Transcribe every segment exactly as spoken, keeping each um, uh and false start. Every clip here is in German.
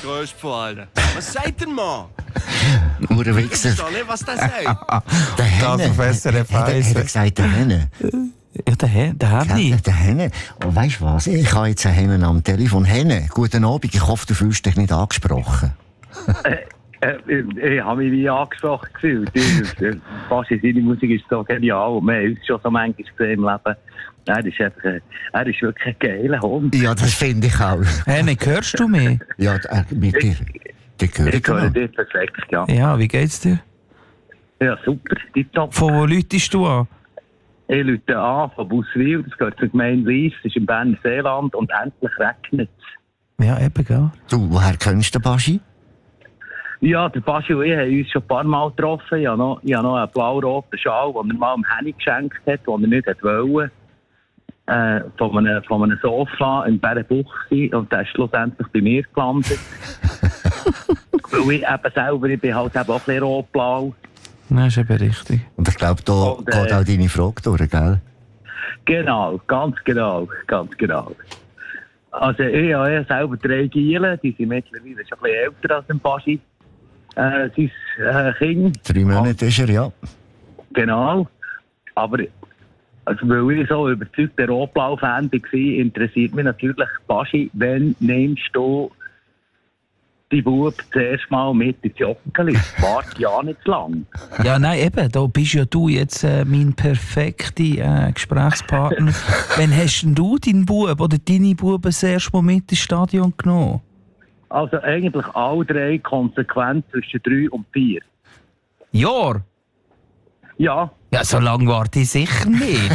grösste von allen. Was sagt denn mal? Uhrenwichser. Ich weiß nicht, was der sagt. Der Henne. Der Professor Hat er- hat er gesagt, der Henne? Ja, der, He- der Henny. Ja, der Henne. Und weisst du was? Ich habe jetzt einen Hennen am Telefon. Henne, guten Abend. Ich hoffe, du fühlst dich nicht angesprochen. Äh, ich ich habe mich wie angesprochen gefühlt. Fast seine Musik ist so genial. Und wir haben uns schon so manchmal gesehen im Leben. Er ist, einfach, ein- er ist wirklich ein geiler Hund. Ja, das finde ich auch. Henny, hörst du mich? Ja, äh, mit dir. Die gehört Ich höre noch. dich perfekt, ja. Ja, wie geht's dir? Ja, super, tipptopp. Von wo läutest du an? Ich rufe an von Buswil, das gehört zur Gemeinde Lies, das ist im Berner Seeland und endlich regnet es. Ja, eben, gell? Du, woher kennst du den Baschi? Ja, der Baschi und ich haben uns schon ein paar Mal getroffen. Ich habe noch, ich habe noch einen blau-roten Schal, den er mal dem Henny geschenkt hat, den er nicht wollte. Äh, von, einem, von einem Sofa in Bärenbuchse und der ist schlussendlich bei mir gelandet. Weil ich eben selber, ich bin halt eben auch ein bisschen rot-blau. Das ist eben richtig. Und ich glaube, da Und, äh, geht auch deine Frage durch, gell? Genau, ganz genau, ganz genau. Also ich habe ja selber drei Gielen, die sind mittlerweile schon ein bisschen älter als ein Baschi. Äh, sein äh, Kind. Drei Monate ist er, ja. Genau. Aber also, weil ich so überzeugter Rotblau-Fan war, interessiert mich natürlich, Baschi, wann nimmst du die Bub zuerst mal mit ins Joggeli? Warte ja nicht zu lang. Ja, nein, eben, da bist ja du jetzt äh, mein perfekter äh, Gesprächspartner. Wann hast denn du deinen Bub oder deine Buben das erste Mal mit ins Stadion genommen? Also eigentlich alle drei konsequent zwischen drei und vier. Jahr? Ja. Ja, so lange warte ich sicher nicht.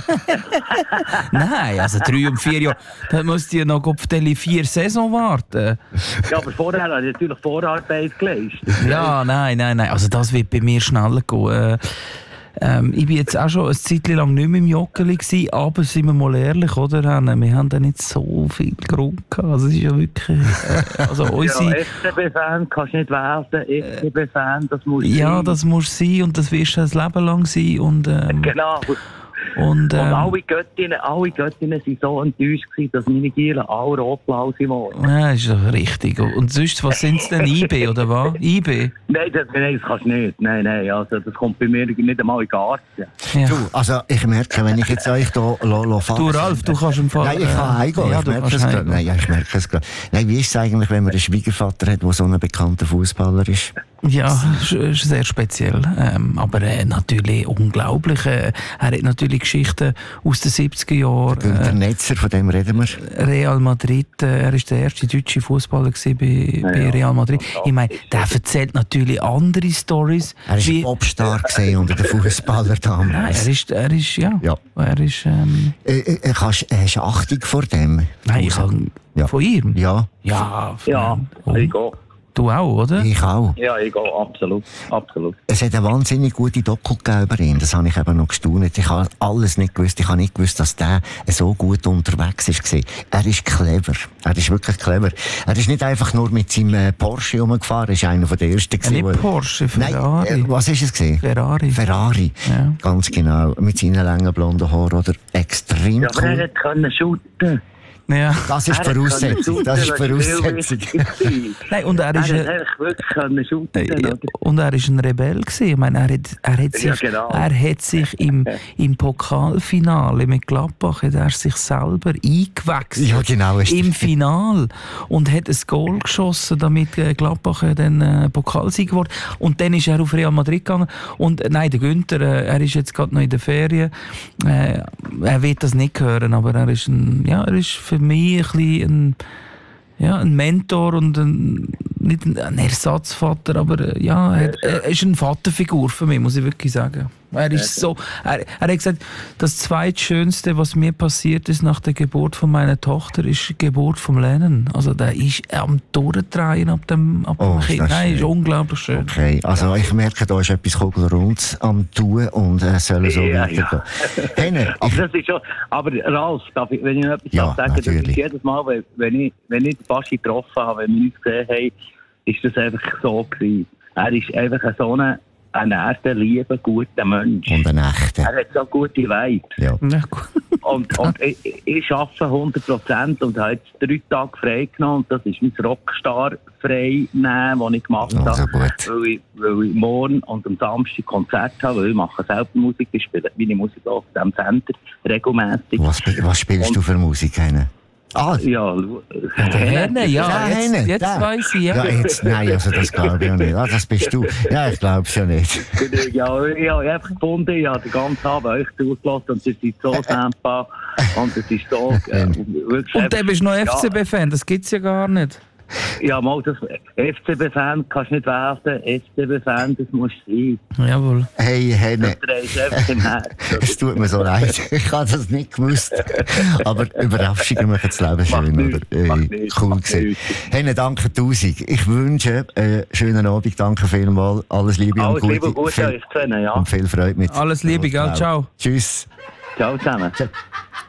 Nein, also drei und vier Jahre, da müsst ihr noch auf die vier Saison warten. Ja, aber vorher habe ich natürlich Vorarbeit geleistet. Ja, nein, nein, nein, also das wird bei mir schneller gehen. Äh, ähm, ich war jetzt auch schon eine Zeit lang nicht mehr im Joggeli gewesen, aber sind wir mal ehrlich, oder? Wir haben da nicht so viel Grund gehabt. Also es ist ja wirklich... Äh, also Ja, unsere, S C B-Fan kannst du nicht werden. S C B-Fan, das muss ja, sein. das muss sein und das wirst du ein Leben lang sein. Und, ähm, Genau. und, Und ähm, alle Göttinnen, alle Göttinnen waren so enttäuscht gewesen, dass meine Gielen alle rotblau sind worden. ja, ist doch richtig. Und sonst, was sind es denn? I B oder was? I B? Nein, das, nein, das kannst du nicht. Nein, nein, also das kommt bei mir nicht einmal in den Garten. Ja. Du, also ich merke, wenn ich jetzt euch hier fasse... Du, Ralf, du kannst im Fall... Nein, ich kann heimgehen, ja, ich du merke kannst es gerade. heimgehen. Nein, ja, ich merke es gerade. Nein, wie ist es eigentlich, wenn man einen Schwiegervater hat, der so ein bekannter Fußballer ist? Ja, ist, ist sehr speziell. Ähm, aber äh, natürlich unglaublich. Äh, er hat natürlich Geschichten aus den siebziger Jahren. Günther Äh, Netzer, von dem reden wir. Real Madrid, äh, er war der erste deutsche Fußballer bei, bei ja. Real Madrid. Ich meine, der erzählt natürlich andere Stories. Er war ein Popstar gewesen unter den Fußballern Nein, damals. er ist, er ist, ja, Ja. er ist, ähm, Äh, äh, kannst, hast du Achtung vor dem? nein, ich kann, Ja. von ihm? Ja, Ja, Ja, oh, ich gehe. du auch, oder? ich auch. Ja, ich gehe, absolut. absolut. Es hat eine wahnsinnig gute Doku gegeben über ihn. Das habe ich eben noch gestaunt. Ich habe alles nicht gewusst. Ich habe nicht gewusst, dass der so gut unterwegs war. Er ist clever. Er ist wirklich clever. Er ist nicht einfach nur mit seinem äh, Porsche rumgefahren. Er ist einer der ersten. Äh, gewesen, nicht wo- Porsche, Ferrari. Nein, äh, was ist es gewesen? Ferrari. Ferrari. Ja. Ganz genau. Mit seinen langen blonden Haaren. Oder extrem Ja, aber er cool. hat können shooten. Ja. Das ist Er hat Voraussetzung. können Das ist shooten, das Voraussetzung. viel wichtig. Nein, und er Er ist, hat äh, eigentlich wirklich können shooten. Äh, oder? und er ist ein Rebell gewesen. Ich meine, er hat, er hat Ja, sich, genau. er hat sich im, im Pokalfinale mit Gladbach hat er sich selber eingewechselt. Ja, genau, ist Im das. Final. Und hat ein Goal geschossen, damit äh, Gladbach äh, dann äh, Pokalsieger wurde. Und dann ist er auf Real Madrid gegangen. Und äh, nein, der Günther, äh, er ist jetzt gerade noch in der Ferien. Äh, er wird das nicht hören, aber er ist ein, ja, er ist für mich ein bisschen ein, ja, ein Mentor und ein, nicht ein, ein Ersatzvater, aber äh, ja, er, hat- er ist eine Vaterfigur für mich, muss ich wirklich sagen. Er ist so, er, er hat gesagt, das zweitschönste, was mir passiert ist nach der Geburt von meiner Tochter, ist die Geburt vom Lennon. Also der ist am Durchdrehen ab dem, ab Oh, dem ist Kind. das Nein, ist schön. unglaublich schön. Okay, also ich merke, da ist etwas Kugelrundes am Tun und äh, soll so Ja, weitergehen. Henne, Aber ich, das ist schon, aber Ralf, darf ich, wenn ich noch etwas Ja, darf sagen, das natürlich. ist jedes Mal, wenn, wenn ich, wenn ich den Baschi getroffen habe, wenn wir uns gesehen haben, ist das einfach so gewesen. Er ist einfach so ein, ein echter, lieber, guter Mensch. Und ein echter. Er hat so gute Vibes. Ja. Ja, gut. Und, und ich, ich arbeite hundert Prozent und habe jetzt drei Tage frei genommen. Und das ist mein Rockstar-Frei nehmen, das ich gemacht habe. Also gut. Weil ich, weil ich morgen und am Samstag Konzert habe, weil ich mache selber Musik. Ich spiele meine Musik auf diesem Sender regelmäßig. Was, was spielst Und- du für Musik? Heine? Ah, Ja, lu- Henne, ja, Ja, jetzt, Henne, jetzt der. weiss ich, ja. ja, jetzt, nein, also das glaube ich ja nicht. Ah, das bist du. Ja, ich glaube es ja nicht. ja, ich habe einfach gefunden, ich habe den ganzen Abend euch zugelassen und ihr seid so dankbar. Und es ist so, äh, wirklich Und dann bist du noch ja, F C B-Fan, das gibt es ja gar nicht. Ja, mal, das F C B-Fan kannst du nicht werden. F C B-Fan, das muss sein. Jawohl. Hey, Henne. Das trägst du einfach im Herzen. Es tut mir so leid. Ich habe das nicht gewusst. Aber Überraschungen machen das Leben schön, nichts, oder? Äh, macht nichts, cool macht gesehen. nichts. Henne, danke tausend. Ich wünsche einen schönen Abend. Danke vielmals. Alles Liebe Alles und Liebe Gute. und Gute Viel- euch zusammen, ja. Und viel Freude mit. Alles Liebe, gell? Ciao. Tschüss. Ciao zusammen.